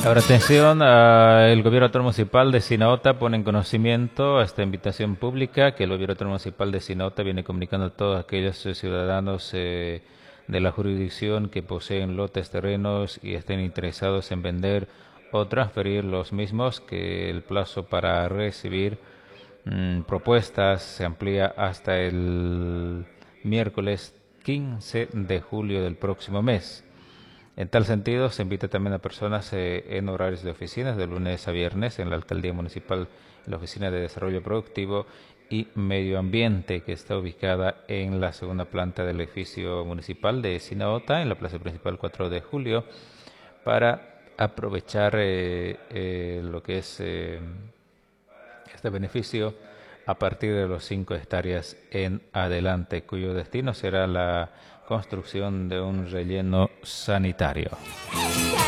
Ahora atención, el gobierno autónomo municipal de Sinaota pone en conocimiento a esta invitación pública que el gobierno autónomo municipal de Sinaota viene comunicando a todos aquellos ciudadanos de la jurisdicción que poseen lotes, terrenos y estén interesados en vender o transferir los mismos, que el plazo para recibir propuestas se amplía hasta el miércoles 15 de julio del próximo mes. En tal sentido, se invita también a personas en horarios de oficinas de lunes a viernes en la Alcaldía Municipal, en la Oficina de Desarrollo Productivo y Medio Ambiente, que está ubicada en la segunda planta del edificio municipal de Sinaota, en la Plaza Principal 4 de Julio, para aprovechar lo que es este beneficio a partir de los 5 hectáreas en adelante, cuyo destino será la construcción de un relleno sanitario.